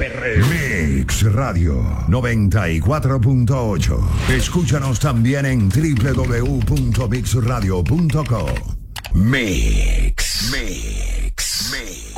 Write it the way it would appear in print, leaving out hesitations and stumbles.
perreo. Mix Radio 94.8. Escúchanos también en www.mixradio.co. Mix.